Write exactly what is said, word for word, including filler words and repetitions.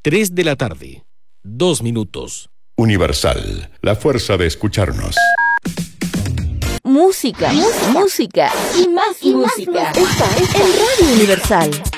tres de la tarde. Dos minutos. Universal, la fuerza de escucharnos. Música, música, música y más y música. Esta es el Radio Universal.